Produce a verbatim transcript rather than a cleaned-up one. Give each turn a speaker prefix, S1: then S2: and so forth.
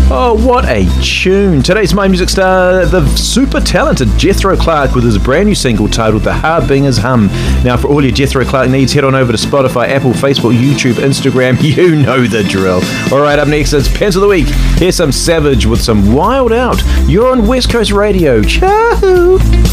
S1: Oh, what a tune. Today's My Music Star, the super talented Jethro Clark with his brand new single titled The Harbinger's Hum. Now, for all your Jethro Clark needs, head on over to Spotify, Apple, Facebook, YouTube, Instagram. You know the drill. All right, up next, it's Pens of the Week. Here's some Savage with some Wild Out. You're on West Coast Radio. Ciao!